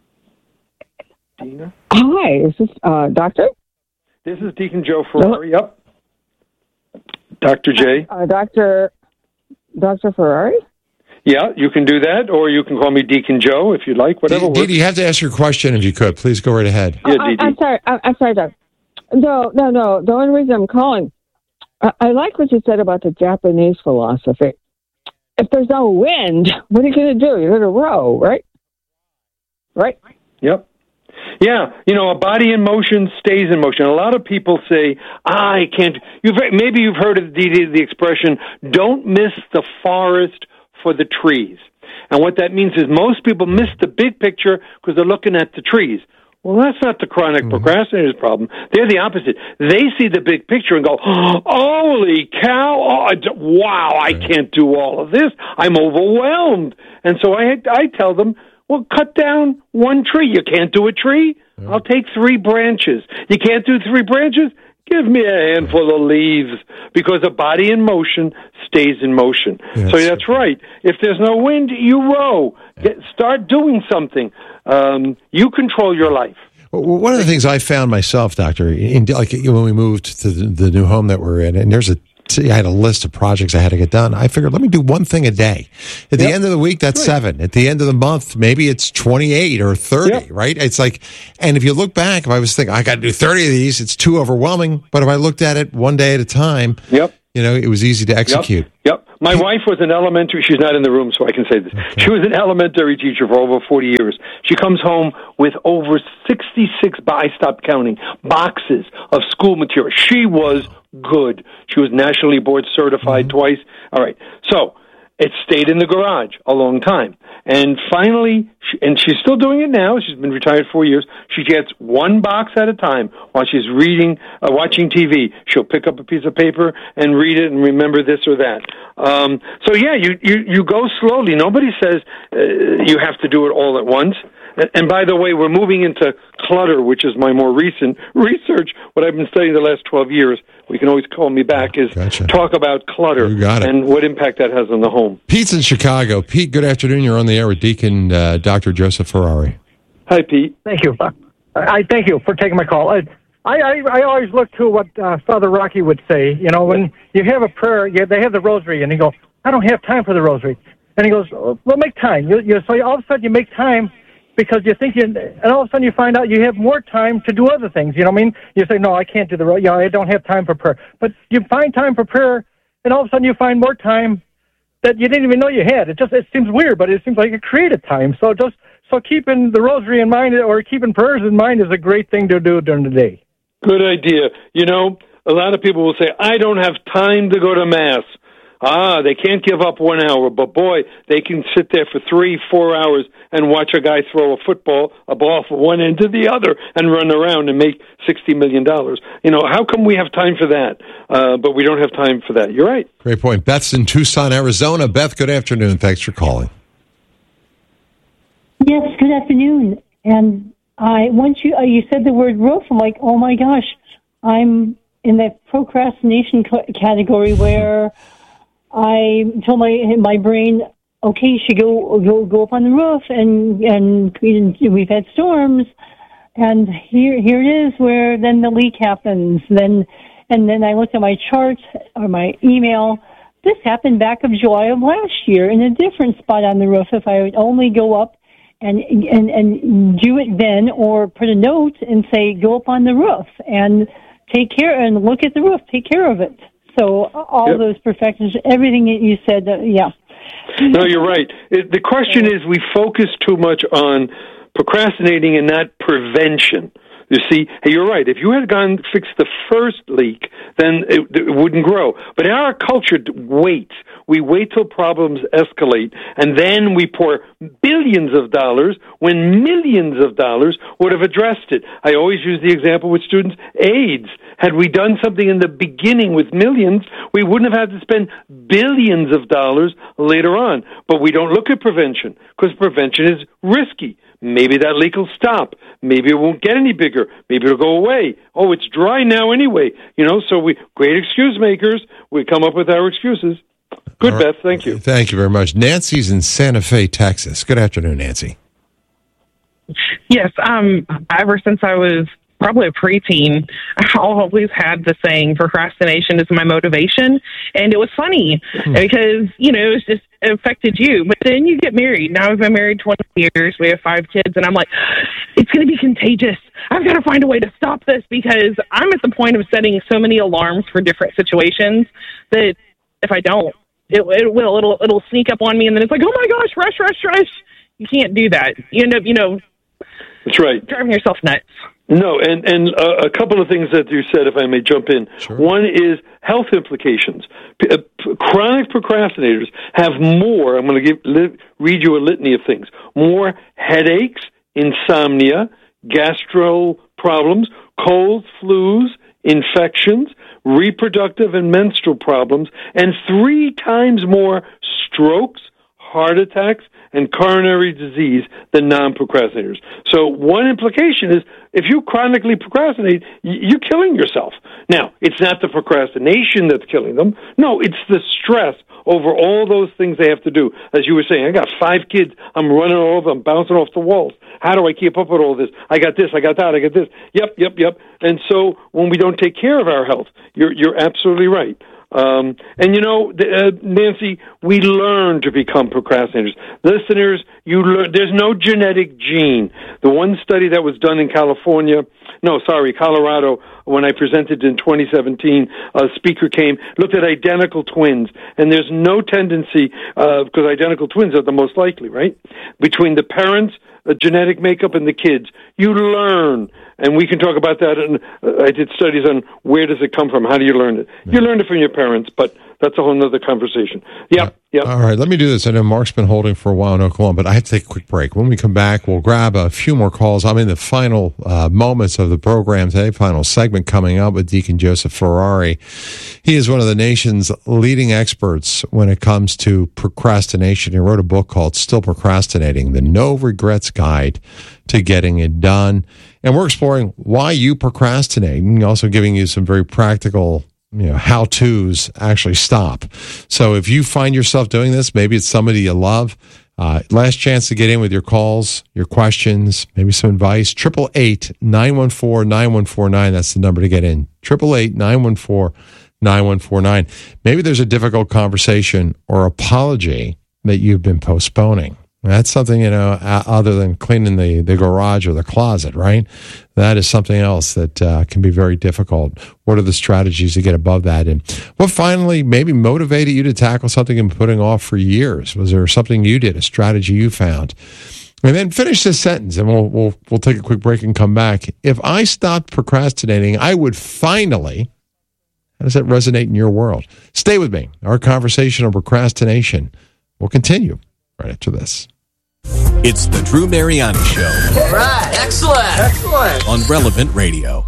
Dina? Hi, is this Doctor? This is Deacon Joe Ferrari. Yep. Dr. J. Dr. Ferrari? Yeah, you can do that, or you can call me Deacon Joe if you'd like, whatever works. Dee Dee, you have to ask your question if you could. Please go right ahead. Yeah, I'm sorry, Doc. No. The only reason I'm calling, I like what you said about the Japanese philosophy. If there's no wind, what are you going to do? You're going to row, right? Right? Yep. Yeah, a body in motion stays in motion. A lot of people say, I can't. Maybe you've heard of the expression, don't miss the forest for the trees. And what that means is most people miss the big picture because they're looking at the trees. Well, that's not the chronic procrastinator's problem. They're the opposite. They see the big picture and go, holy cow, wow, I can't do all of this. I'm overwhelmed. And so I tell them, well, cut down one tree. You can't do a tree? I'll take 3 branches. You can't do 3 branches? Give me a handful of leaves, because a body in motion stays in motion. So that's right. If there's no wind, you row. Start doing something. You control your life. Well, one of the things I found myself, Doctor, like when we moved to the new home that we're in, and I had a list of projects I had to get done. I figured, let me do one thing a day. At the end of the week, that's 7. At the end of the month, maybe it's 28 or 30, right? It's like, and if you look back, if I was thinking, I got to do 30 of these, it's too overwhelming. But if I looked at it one day at a time, it was easy to execute. Yep. My wife was an elementary, she's not in the room, so I can say this. Okay. She was an elementary teacher for over 40 years. She comes home with over 66, I stopped counting, boxes of school material. She was good. She was nationally board certified twice. All right. So it stayed in the garage a long time. And finally, and she's still doing it now. She's been retired 4 years. She gets 1 box at a time while she's reading, watching TV. She'll pick up a piece of paper and read it and remember this or that. So yeah, you go slowly. Nobody says you have to do it all at once. And by the way, we're moving into clutter, which is my more recent research. What I've been studying the last 12 years, we can always call me back, is talk about clutter and what impact that has on the home. Pete's in Chicago. Pete, good afternoon. You're on the air with Deacon Dr. Joseph Ferrari. Hi, Pete. Thank you. I thank you for taking my call. I always look to what Father Rocky would say. You know, when you have a prayer, they have the rosary, and you go, I don't have time for the rosary. And he goes, well, make time. So all of a sudden you make time, because you think and all of a sudden you find out you have more time to do other things. You know what I mean? You say, no, I can't do I don't have time for prayer. But you find time for prayer, and all of a sudden you find more time that you didn't even know you had. It seems weird, but it seems like you created time. So keeping the rosary in mind, or keeping prayers in mind, is a great thing to do during the day. Good idea. You know, a lot of people will say, I don't have time to go to Mass. They can't give up 1 hour, but boy, they can sit there for 3-4 hours and watch a guy throw a ball from one end to the other and run around and make $60 million. You know, how come we have time for that, but we don't have time for that? You're right. Great point. Beth's in Tucson, Arizona. Beth, good afternoon. Thanks for calling. Yes, good afternoon. And once you said the word roof, I'm like, oh my gosh, I'm in that procrastination category where I told my brain, okay, you should go up on the roof, and we've had storms, and here it is where then the leak happens. Then I looked at my charts or my email. This happened back of July of last year in a different spot on the roof. If I would only go up and do it then, or put a note and say, go up on the roof and take care and look at the roof, take care of it. So all those perfections, everything that you said, No, you're right. The question is, we focus too much on procrastinating and not prevention. You see, hey, you're right. If you had gone fixed the first leak, then it wouldn't grow. But in our culture, we wait till problems escalate, and then we pour billions of dollars when millions of dollars would have addressed it. I always use the example with students, AIDS. Had we done something in the beginning with millions, we wouldn't have had to spend billions of dollars later on. But we don't look at prevention, because prevention is risky. Maybe that leak will stop. Maybe it won't get any bigger. Maybe it'll go away. Oh, it's dry now anyway. You know, so great excuse makers, we come up with our excuses. Good, Beth. Thank you. Thank you very much. Nancy's in Santa Fe, Texas. Good afternoon, Nancy. Yes. Ever since I was probably a preteen, I always had the saying, procrastination is my motivation. And it was funny because, it affected you. But then you get married. Now I've been married 20 years. We have 5 kids. And I'm like, it's going to be contagious. I've got to find a way to stop this, because I'm at the point of setting so many alarms for different situations that if I don't, it'll sneak up on me. And then it's like, oh my gosh, rush. You can't do that. You end up, that's right, driving yourself nuts. No, and a couple of things that you said, if I may jump in. Sure. One is health implications. Chronic procrastinators have more, I'm going to read you a litany of things, more headaches, insomnia, gastro problems, colds, flus, infections, reproductive and menstrual problems, and 3 times more strokes, heart attacks, and coronary disease than non-procrastinators. So one implication is if you chronically procrastinate, you're killing yourself. Now, it's not the procrastination that's killing them. No, it's the stress over all those things they have to do. As you were saying, I got 5 kids. I'm running all over. I'm bouncing off the walls. How do I keep up with all this? I got this. I got that. I got this. Yep. And so when we don't take care of our health, you're absolutely right. And you know, Nancy, we learn to become procrastinators. Listeners, you learn. There's no genetic gene. The one study that was done in Colorado, when I presented in 2017, a speaker came, looked at identical twins, and there's no tendency, because identical twins are the most likely, right? Between the parents, genetic makeup, and the kids. You learn. And we can talk about that. And I did studies on where does it come from? How do you learn it? You learn it from your parents, but that's a whole other conversation. Yep. All right, let me do this. I know Mark's been holding for a while in Oklahoma, but I have to take a quick break. When we come back, we'll grab a few more calls. I'm in the final moments of the program today, final segment coming up with Deacon Joseph Ferrari. He is one of the nation's leading experts when it comes to procrastination. He wrote a book called Still Procrastinating, The No Regrets Guide to Getting It Done. And we're exploring why you procrastinate and also giving you some very practical how-tos actually stop. So if you find yourself doing this, maybe it's somebody you love, last chance to get in with your calls, your questions, maybe some advice, 888-914-9149. That's the number to get in, 888-914-9149. Maybe there's a difficult conversation or apology that you've been postponing. That's something, other than cleaning the garage or the closet, right? That is something else that can be very difficult. What are the strategies to get above that? And what finally maybe motivated you to tackle something you've been putting off for years? Was there something you did, a strategy you found? And then finish this sentence, and we'll take a quick break and come back. If I stopped procrastinating, I would finally... How does that resonate in your world? Stay with me. Our conversation on procrastination will continue right after this. It's the Drew Mariani Show. All right. Excellent. On Relevant Radio.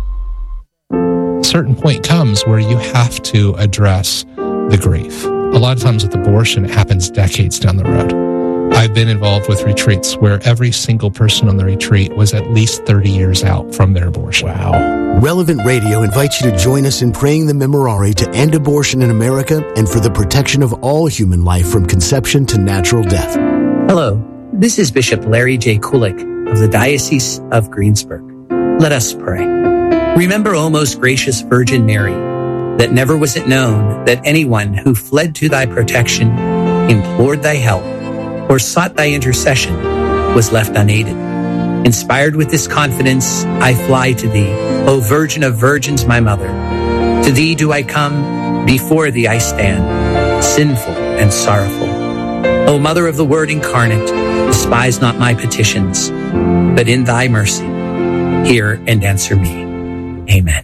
A certain point comes where you have to address the grief. A lot of times with abortion, it happens decades down the road. I've been involved with retreats where every single person on the retreat was at least 30 years out from their abortion. Wow. Relevant Radio invites you to join us in praying the Memorare to end abortion in America and for the protection of all human life from conception to natural death. Hello, this is Bishop Larry J. Kulik of the Diocese of Greensburg. Let us pray. Remember, O most gracious Virgin Mary, that never was it known that anyone who fled to thy protection, implored thy help, or sought thy intercession was left unaided. Inspired with this confidence, I fly to thee, O Virgin of Virgins, my mother. To thee do I come, before thee I stand, sinful and sorrowful. O Mother of the Word incarnate, despise not my petitions, but in thy mercy, hear and answer me. Amen.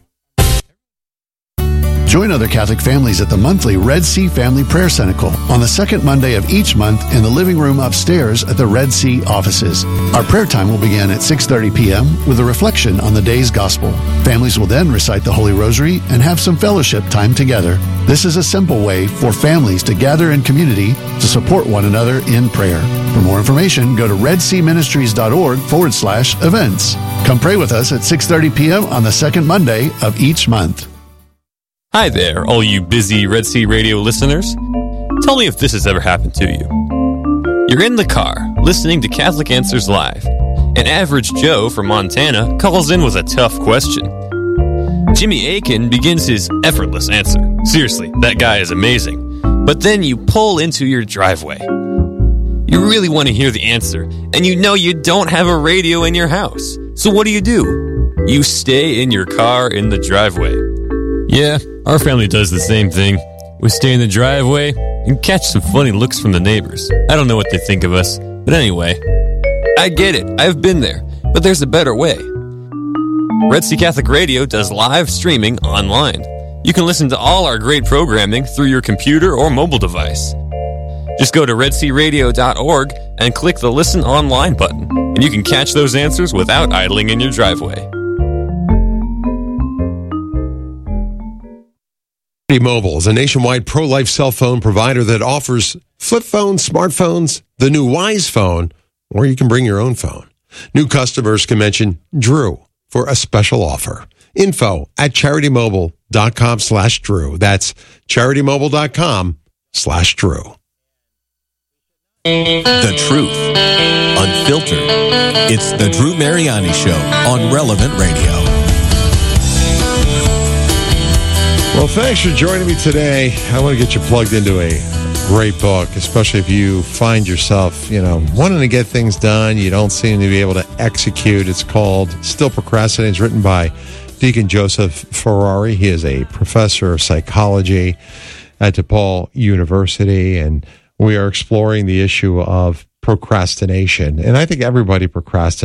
Join other Catholic families at the monthly Red Sea Family Prayer Cenacle on the second Monday of each month in the living room upstairs at the Red Sea offices. Our prayer time will begin at 6:30 p.m. with a reflection on the day's gospel. Families will then recite the Holy Rosary and have some fellowship time together. This is a simple way for families to gather in community to support one another in prayer. For more information, go to redseaministries.org/events. Come pray with us at 6:30 p.m. on the second Monday of each month. Hi there, all you busy Red Sea Radio listeners. Tell me if this has ever happened to you. You're in the car, listening to Catholic Answers Live. An average Joe from Montana calls in with a tough question. Jimmy Akin begins his effortless answer. Seriously, that guy is amazing. But then you pull into your driveway. You really want to hear the answer, and you know you don't have a radio in your house. So what do? You stay in your car in the driveway. Yeah, our family does the same thing. We stay in the driveway and catch some funny looks from the neighbors. I don't know what they think of us, but anyway, I get it. I've been there, but there's a better way. Red Sea Catholic Radio does live streaming online. You can listen to all our great programming through your computer or mobile device. Just go to redsearadio.org, and click the Listen Online button, and you can catch those answers without idling in your driveway. Mobile is a nationwide pro-life cell phone provider that offers flip phones, smartphones, the new Wise phone, or you can bring your own phone. New customers can mention Drew for a special offer. Info at CharityMobile.com/Drew. That's CharityMobile.com/Drew. The truth, unfiltered. It's the Drew Mariani Show on Relevant Radio. Well, thanks for joining me today. I want to get you plugged into a great book, especially if you find yourself, wanting to get things done. You don't seem to be able to execute. It's called Still Procrastinating. It's written by Deacon Joseph Ferrari. He is a professor of psychology at DePaul University, and we are exploring the issue of procrastination. And I think everybody procrastinates.